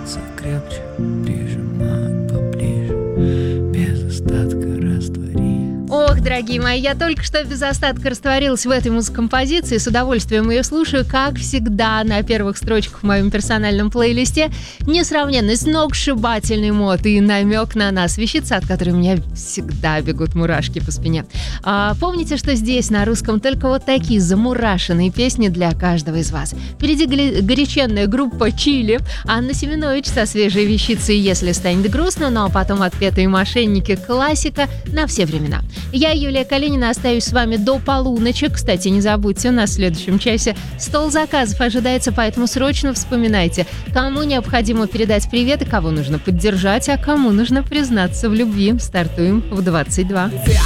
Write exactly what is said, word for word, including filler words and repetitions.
становится крепче, прижимают поближе, без остатка растворить. Ох, дорогие мои, я только что без остатка растворилась в этой музыкомпозиции, с удовольствием ее слушаю, как всегда, на первых строчках в моем персональном плейлисте. Несравненный, сногсшибательный мод и намек на нас, вещица, от которой у меня всегда бегут мурашки по спине. А, помните, что здесь на русском только вот такие замурашенные песни для каждого из вас. Впереди горяченная группа «Чили», Анна Семенович со свежей вещицей «Если станет грустно», ну а потом отпетые мошенники, классика на все времена. Я, Юлия Калинина, остаюсь с вами до полуночи. Кстати, не забудьте, у нас в следующем часе стол заказов ожидается, поэтому срочно вспоминайте, кому необходимо передать привет и кого нужно поддержать, а кому нужно признаться в любви. Стартуем в двадцать два.